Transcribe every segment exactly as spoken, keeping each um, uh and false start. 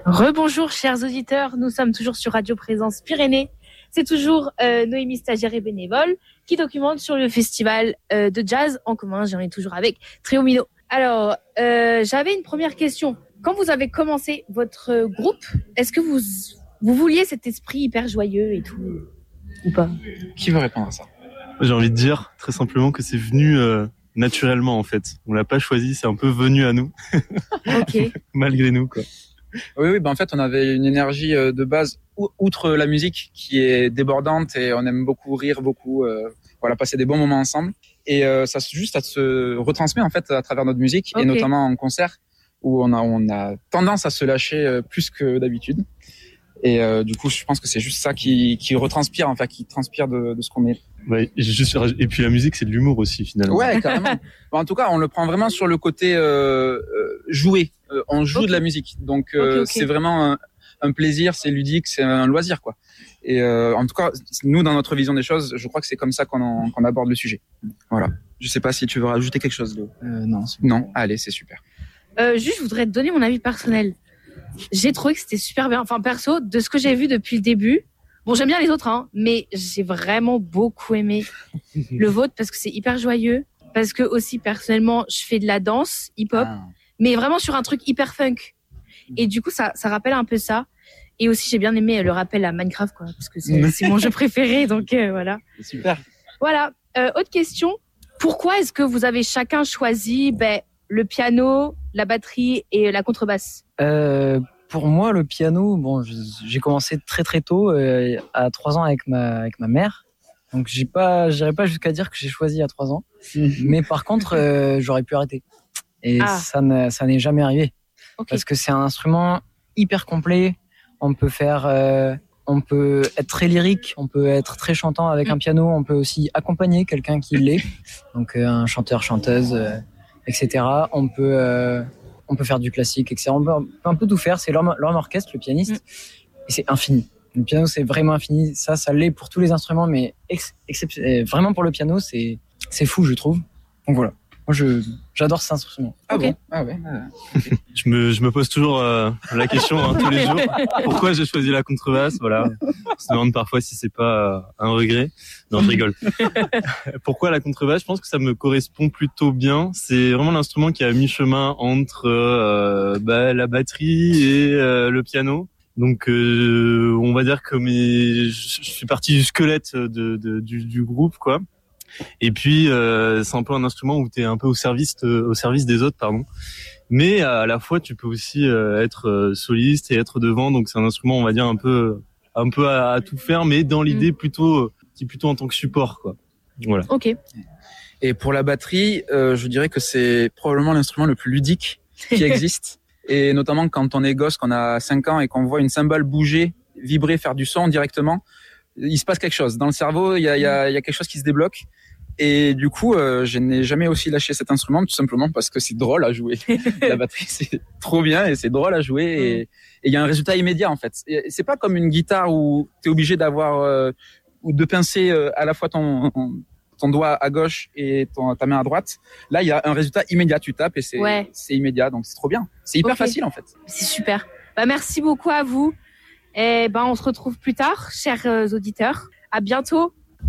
Rebonjour chers auditeurs, nous sommes toujours sur Radio Présence Pyrénées. C'est toujours euh, Noémie, stagiaire et bénévole, qui documente sur le festival euh, de jazz en commun. J'en ai toujours avec Tréomino. Alors, euh, j'avais une première question. Quand vous avez commencé votre groupe, est-ce que vous, vous vouliez cet esprit hyper joyeux et tout, ou pas ? Qui veut répondre à ça ? J'ai envie de dire très simplement que c'est venu euh, naturellement en fait. On l'a pas choisi, c'est un peu venu à nous. Ok. Malgré nous quoi. Oui, oui, ben en fait, on avait une énergie de base, outre la musique, qui est débordante et on aime beaucoup rire, beaucoup, euh, voilà, passer des bons moments ensemble. Et euh, ça juste à se retransmet en fait à travers notre musique, okay. Et notamment en concert où on a on a tendance à se lâcher plus que d'habitude. Et euh, du coup, je pense que c'est juste ça qui qui retranspire, enfin qui transpire de, de ce qu'on est. Ouais, et, juste, et puis la musique, c'est de l'humour aussi finalement. Ouais, carrément. Bon, en tout cas, on le prend vraiment sur le côté euh, jouer. Euh, on joue okay. de la musique, donc euh, okay, okay. c'est vraiment un, un plaisir, c'est ludique, c'est un loisir quoi. Et euh, en tout cas, nous dans notre vision des choses, je crois que c'est comme ça qu'on, en, qu'on aborde le sujet. Voilà. Je sais pas si tu veux rajouter quelque chose, Léo. Euh, non. C'est non. Allez, c'est super. Euh, juste, je voudrais te donner mon avis personnel. J'ai trouvé que c'était super bien. Enfin, perso, de ce que j'ai vu depuis le début. Bon, j'aime bien les autres, hein, mais j'ai vraiment beaucoup aimé le vôtre parce que c'est hyper joyeux. Parce que aussi, personnellement, je fais de la danse hip-hop, ah. mais vraiment sur un truc hyper funk. Et du coup, ça, ça rappelle un peu ça. Et aussi, j'ai bien aimé le rappel à Minecraft, quoi, parce que c'est, c'est mon jeu préféré, donc euh, voilà. Super. Voilà. Euh, autre question. Pourquoi est-ce que vous avez chacun choisi ben, le piano, la batterie et la contrebasse ? euh, Pour moi, le piano, bon, j'ai commencé très très tôt, euh, à trois ans avec ma avec ma mère. Donc j'ai pas, j'irai pas jusqu'à dire que j'ai choisi à trois ans, mais par contre, euh, j'aurais pu arrêter. Et ah. ça, ne, ça n'est jamais arrivé, okay. Parce que c'est un instrument hyper complet. On peut faire, euh, on peut être très lyrique, on peut être très chantant avec mmh. un piano. On peut aussi accompagner quelqu'un qui l'est, donc euh, un chanteur, chanteuse, euh, et cetera. On peut euh, On peut faire du classique, et cetera. On peut un peu tout faire. C'est l'homme, l'homme orchestre, le pianiste. Mmh. Et c'est infini. Le piano, c'est vraiment infini. Ça, ça l'est pour tous les instruments, mais ex- excep- vraiment pour le piano, c'est, c'est fou, je trouve. Donc voilà. Moi, je, j'adore cet instrument. Ah okay. bon? Ah ouais. Okay. je me, je me pose toujours euh, la question hein, tous les jours. Pourquoi j'ai choisi la contrebasse? Voilà. On se demande parfois si c'est pas euh, un regret. Non, je rigole. Pourquoi la contrebasse? Je pense que ça me correspond plutôt bien. C'est vraiment l'instrument qui est à mi-chemin entre euh, bah, la batterie et euh, le piano. Donc, euh, on va dire que mes, je, je fais partie du squelette de, de, du, du groupe, quoi. Et puis euh, c'est un peu un instrument où tu es un peu au service euh, au service des autres pardon. Mais à la fois tu peux aussi euh, être euh, soliste et être devant, donc c'est un instrument on va dire un peu un peu à, à tout faire mais dans l'idée mmh. plutôt qui plutôt en tant que support quoi. Voilà. OK. Et pour la batterie, euh, je dirais que c'est probablement l'instrument le plus ludique qui existe et notamment quand on est gosse, qu'on a cinq ans et qu'on voit une cymbale bouger, vibrer, faire du son directement, il se passe quelque chose dans le cerveau, il y a il y a il y a quelque chose qui se débloque. Et du coup, euh, je n'ai jamais aussi lâché cet instrument, tout simplement parce que c'est drôle à jouer. La batterie, c'est trop bien et c'est drôle à jouer. Et il y a un résultat immédiat, en fait. Et c'est pas comme une guitare où tu es obligé d'avoir euh, ou de pincer euh, à la fois ton, ton doigt à gauche et ton, ta main à droite. Là, il y a un résultat immédiat. Tu tapes et c'est, ouais. c'est immédiat. Donc, c'est trop bien. C'est hyper okay. facile, en fait. C'est super. Bah, merci beaucoup à vous. Et ben, on se retrouve plus tard, chers euh, auditeurs. À bientôt.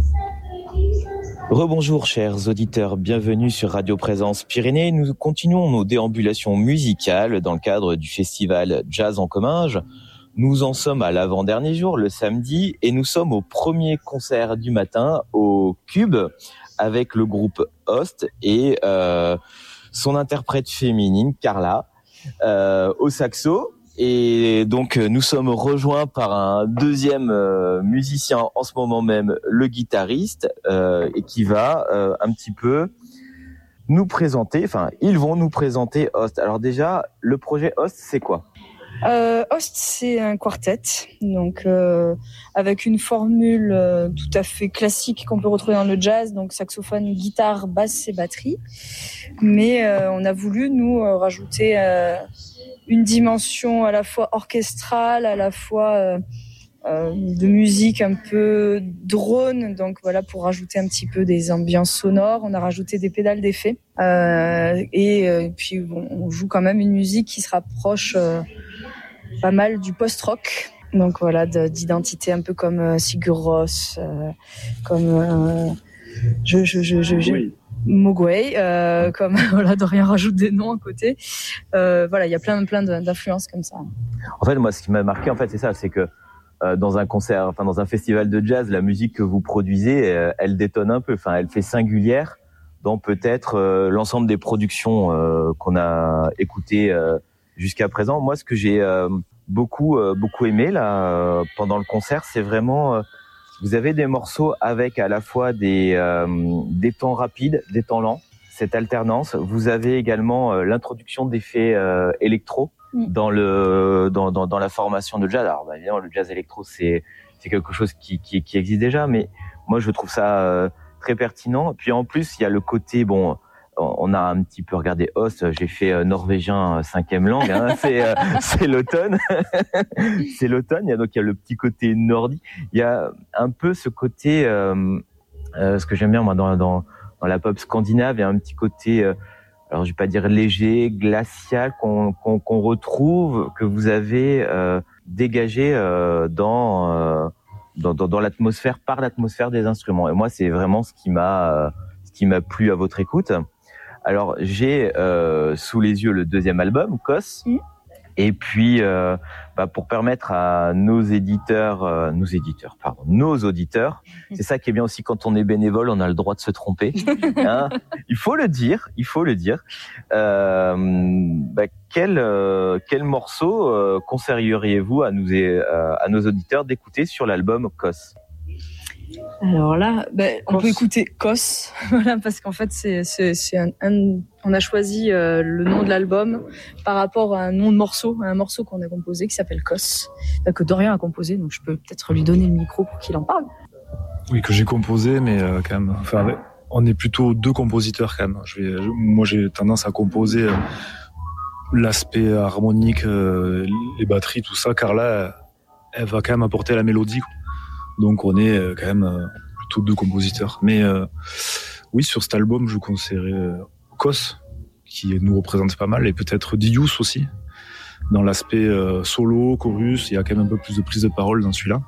Rebonjour chers auditeurs, bienvenue sur Radio Présence Pyrénées. Nous continuons nos déambulations musicales dans le cadre du festival Jazz en Comminges. Nous en sommes à l'avant-dernier jour, le samedi, et nous sommes au premier concert du matin au Cube avec le groupe Host et euh, son interprète féminine Carla euh, au saxo. Et donc nous sommes rejoints par un deuxième euh, musicien en ce moment même, le guitariste, euh, et qui va euh, un petit peu nous présenter, enfin ils vont nous présenter Host. Alors déjà, le projet Host, c'est quoi ? Euh, Host, c'est un quartet, donc euh, avec une formule euh, tout à fait classique qu'on peut retrouver dans le jazz, donc saxophone, guitare, basse et batterie. Mais euh, on a voulu nous euh, rajouter euh, une dimension à la fois orchestrale, à la fois euh, euh, de musique un peu drone, donc voilà, pour rajouter un petit peu des ambiances sonores. On a rajouté des pédales d'effet euh, et, euh, et puis bon, on joue quand même une musique qui se rapproche euh, pas mal du post-rock. Donc voilà, de, d'identité un peu comme euh, Sigur Rós, euh, comme euh, je, je, je, je, je Mogwai, euh, comme voilà, Dorian rajoute des noms à côté. Euh, voilà, il y a plein, plein d'influences comme ça. En fait, moi, ce qui m'a marqué, en fait, c'est ça, c'est que euh, dans un concert, enfin dans un festival de jazz, la musique que vous produisez, euh, elle détonne un peu. Enfin, elle fait singulière dans peut-être euh, l'ensemble des productions euh, qu'on a écoutées euh, jusqu'à présent. Moi, ce que j'ai euh, beaucoup, euh, beaucoup aimé là euh, pendant le concert, c'est vraiment euh, vous avez des morceaux avec à la fois des, euh, des temps rapides, des temps lents, cette alternance. Vous avez également euh, l'introduction d'effets euh, électro mmh. dans, le, dans, dans, dans la formation de jazz. Alors, bah, évidemment, le jazz électro, c'est, c'est quelque chose qui, qui, qui existe déjà, mais moi, je trouve ça euh, très pertinent. Puis en plus, il y a le côté, bon, on a un petit peu regardé Host, j'ai fait euh, norvégien euh, cinquième langue, hein, c'est, euh, c'est l'automne, c'est l'automne, il y a donc il y a le petit côté nordique, il y a un peu ce côté, euh, euh, ce que j'aime bien moi dans, dans, dans la pop scandinave, il y a un petit côté, euh, alors je vais pas dire léger, glacial, qu'on, qu'on, qu'on retrouve, que vous avez euh, dégagé euh, dans, euh, dans, dans, dans l'atmosphère, par l'atmosphère des instruments. Et moi, c'est vraiment ce qui m'a, euh, ce qui m'a plu à votre écoute. Alors, j'ai euh, sous les yeux le deuxième album, Kos. Mmh. Et puis, euh, bah, pour permettre à nos éditeurs, euh, nos éditeurs, pardon, nos auditeurs, c'est ça qui est bien aussi quand on est bénévole, on a le droit de se tromper. Hein, il faut le dire, il faut le dire. Euh, bah, quel euh, quel morceau euh, conseilleriez-vous à nous et euh, à nos auditeurs d'écouter sur l'album Kos? Alors là, ben, on peut écouter Kos, voilà, parce qu'en fait, c'est, c'est, c'est un, un, on a choisi euh, le nom de l'album par rapport à un nom de morceau, à un morceau qu'on a composé qui s'appelle Kos, que Dorian a composé, donc je peux peut-être lui donner le micro pour qu'il en parle. Oui, que j'ai composé, mais euh, quand même, enfin, on est plutôt deux compositeurs quand même. Je vais, je, moi, j'ai tendance à composer euh, l'aspect harmonique, euh, les batteries, tout ça, car là, elle va quand même apporter la mélodie, quoi. Donc on est quand même plutôt deux compositeurs. Mais euh, oui, sur cet album, je conseillerais euh, Kos, qui nous représente pas mal, et peut-être Dius aussi. Dans l'aspect euh, solo, chorus, il y a quand même un peu plus de prise de parole dans celui-là.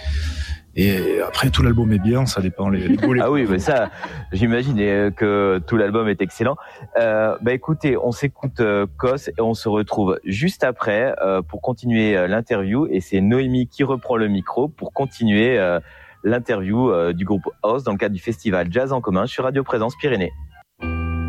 Et après, tout l'album est bien, ça dépend les, les goûts. Les... Ah oui, mais ça, j'imagine que tout l'album est excellent. Euh, bah écoutez, on s'écoute euh, Kos et on se retrouve juste après euh, pour continuer euh, l'interview. Et c'est Noémie qui reprend le micro pour continuer euh, l'interview euh, du groupe Host dans le cadre du festival Jazz en commun sur Radio Présence Pyrénées.